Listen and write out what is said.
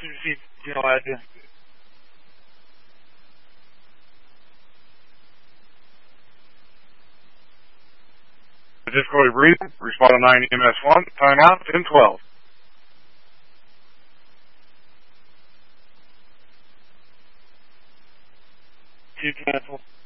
see, I just... Difficulty breathing. Respond to 9 EMS1. Timeout 10-12. Cancel.